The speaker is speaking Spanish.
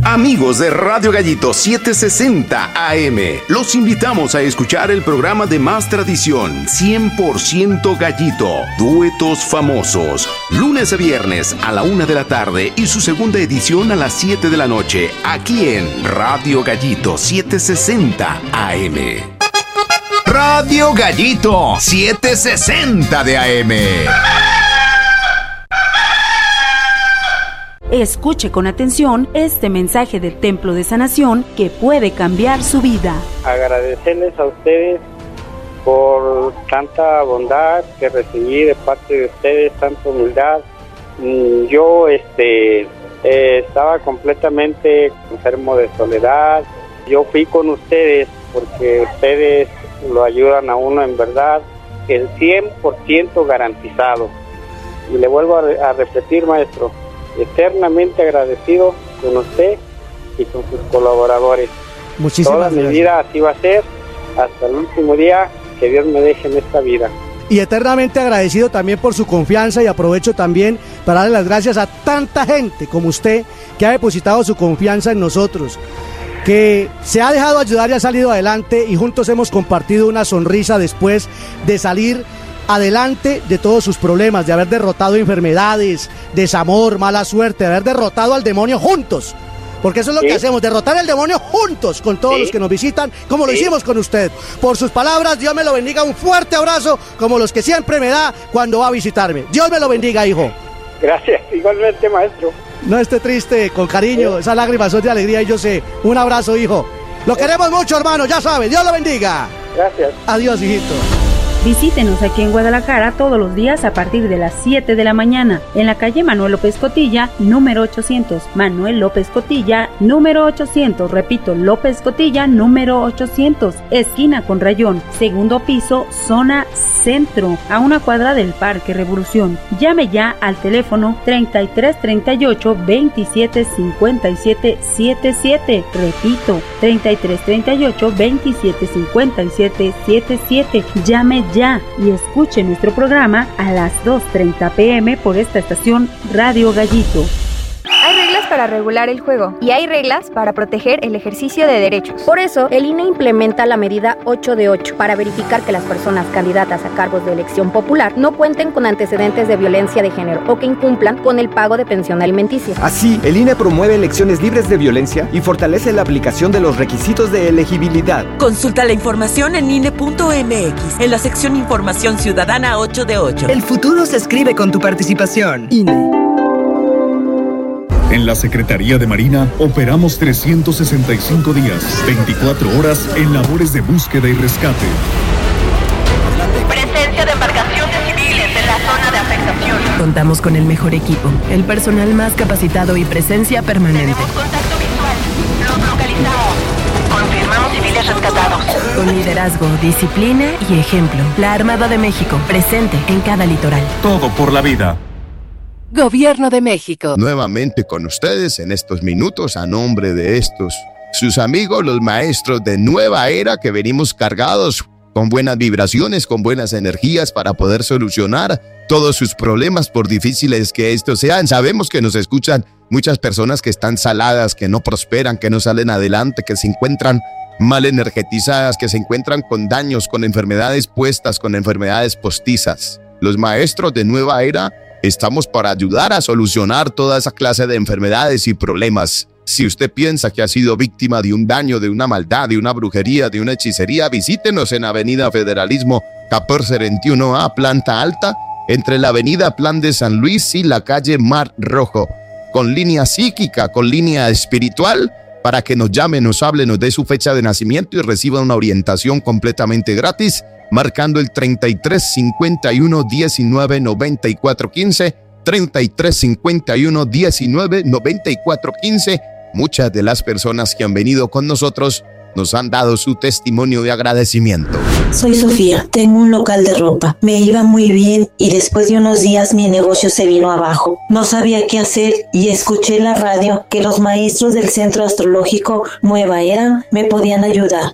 Amigos de Radio Gallito 760 AM, los invitamos a escuchar el programa de más tradición, 100% Gallito, duetos famosos, lunes a viernes a la 1 de la tarde y su segunda edición a las 7 de la noche, aquí en Radio Gallito 760 AM. Radio Gallito 760 de AM. Escuche con atención este mensaje del Templo de Sanación que puede cambiar su vida. Agradecerles a ustedes por tanta bondad que recibí de parte de ustedes, tanta humildad. Yo estaba completamente enfermo de soledad. Yo fui con ustedes porque ustedes lo ayudan a uno en verdad, el 100% garantizado. Y le vuelvo a repetir, maestro, eternamente agradecido con usted y con sus colaboradores. Muchísimas gracias. Toda mi vida así va a ser hasta el último día que Dios me deje en esta vida. Y eternamente agradecido también por su confianza, y aprovecho también para darle las gracias a tanta gente como usted que ha depositado su confianza en nosotros, que se ha dejado ayudar y ha salido adelante, y juntos hemos compartido una sonrisa después de salir adelante de todos sus problemas, de haber derrotado enfermedades, desamor, mala suerte, de haber derrotado al demonio juntos, porque eso es lo que hacemos, derrotar al demonio juntos con todos los que nos visitan, como lo hicimos con usted. Por sus palabras, Dios me lo bendiga, un fuerte abrazo como los que siempre me da cuando va a visitarme. Dios me lo bendiga, hijo. Gracias, igualmente, maestro. No esté triste, con cariño, esas lágrimas son de alegría, y yo sé. Un abrazo, hijo. Lo queremos mucho, hermano, ya sabe. Dios lo bendiga. Gracias. Adiós, hijito. Visítenos aquí en Guadalajara todos los días a partir de las 7 de la mañana en la calle Manuel López Cotilla, número 800. Manuel López Cotilla, número 800. Repito, López Cotilla, número 800. Esquina con Rayón, segundo piso, zona centro, a una cuadra del Parque Revolución. Llame ya al teléfono 3338 27 57 77. Repito, 3338 27 57 77. Llame ya y escuche nuestro programa a las 2:30 p.m. por esta estación Radio Gallito. Hay reglas para regular el juego y hay reglas para proteger el ejercicio de derechos. Por eso, el INE implementa la medida 8 de 8 para verificar que las personas candidatas a cargos de elección popular no cuenten con antecedentes de violencia de género o que incumplan con el pago de pensión alimenticia. Así, el INE promueve elecciones libres de violencia y fortalece la aplicación de los requisitos de elegibilidad. Consulta la información en INE.mx, en la sección Información Ciudadana 8 de 8. El futuro se escribe con tu participación. INE. En la Secretaría de Marina operamos 365 días, 24 horas en labores de búsqueda y rescate. Presencia de embarcaciones civiles en la zona de afectación. Contamos con el mejor equipo, el personal más capacitado y presencia permanente. Tenemos contacto visual. Los localizamos. Confirmamos civiles rescatados. Con liderazgo, disciplina y ejemplo. La Armada de México, presente en cada litoral. Todo por la vida. Gobierno de México. Nuevamente con ustedes en estos minutos a nombre de estos, sus amigos, los maestros de Nueva Era, que venimos cargados con buenas vibraciones, con buenas energías para poder solucionar todos sus problemas, por difíciles que estos sean. Sabemos que nos escuchan muchas personas que están saladas, que no prosperan, que no salen adelante, que se encuentran mal energetizadas, que se encuentran con daños, con enfermedades puestas, con enfermedades postizas. Los maestros de Nueva Era estamos para ayudar a solucionar toda esa clase de enfermedades y problemas. Si usted piensa que ha sido víctima de un daño, de una maldad, de una brujería, de una hechicería, visítenos en Avenida Federalismo 1421A, planta alta, entre la Avenida Plan de San Luis y la calle Mar Rojo, con línea psíquica, con línea espiritual, para que nos llame, nos hable, nos dé su fecha de nacimiento y reciba una orientación completamente gratis, marcando el 33 51 19 94 15, 33 51 19 94 15. Muchas de las personas que han venido con nosotros nos han dado su testimonio de agradecimiento. Soy Sofía, tengo un local de ropa. Me iba muy bien y después de unos días mi negocio se vino abajo. No sabía qué hacer y escuché en la radio que los maestros del Centro Astrológico Nueva Era me podían ayudar.